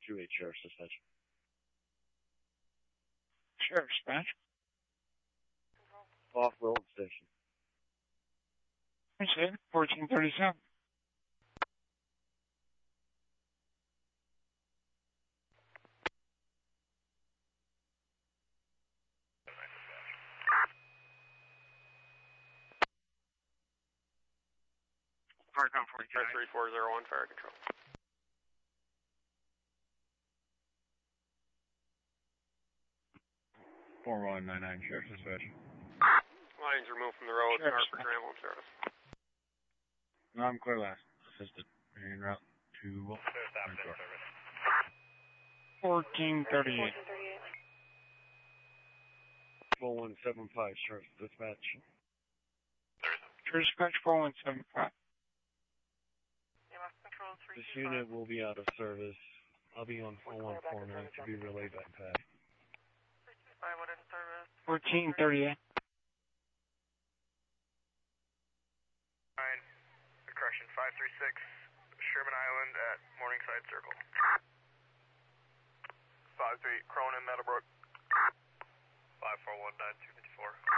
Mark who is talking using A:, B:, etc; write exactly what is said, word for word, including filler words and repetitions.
A: two eight, Sheriff's Dispatch.
B: Sheriff's Dispatch.
A: Off Road Station.
B: I said fourteen thirty-seven.
C: Farcom forty-two. three four zero one, fire control.
A: four one nine nine, Sheriff's Dispatch.
C: Lines removed from the road, marked for ambulance service.
A: No, I'm clear last. Assisted. En route to...
B: fourteen thirty-eight.
A: four one seven five, Sheriff's Dispatch.
B: Sheriff's Dispatch four one seven five.
A: This unit will be out of service. I'll be on four one four nine to be relayed by Pat.
B: fourteen thirty-eight.
D: Nine, correction, five three six, Sherman Island at Morningside Circle. five three, Cronin, Meadowbrook. five four one nine two five four.